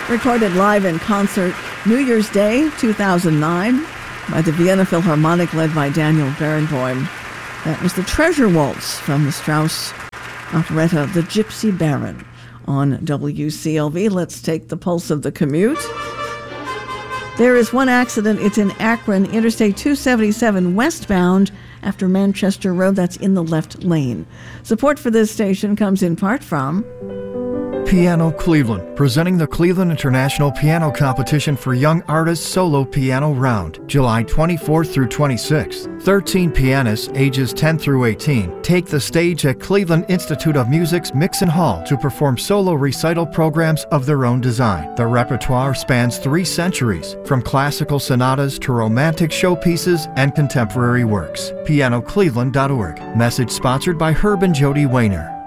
Recorded live in concert New Year's Day, 2009, by the Vienna Philharmonic led by Daniel Barenboim. That was the Treasure Waltz from the Strauss operetta The Gypsy Baron on WCLV. Let's take the pulse of the commute. There is one accident. It's in Akron, Interstate 277 westbound after Manchester Road. That's in the left lane. Support for this station comes in part from Piano Cleveland, presenting the Cleveland International Piano Competition for Young Artists Solo Piano Round, July 24th through 26th. 13 pianists, ages 10 through 18, take the stage at Cleveland Institute of Music's Mixon Hall to perform solo recital programs of their own design. The repertoire spans 3 centuries, from classical sonatas to romantic showpieces and contemporary works. PianoCleveland.org. Message sponsored by Herb and Jody Wayner.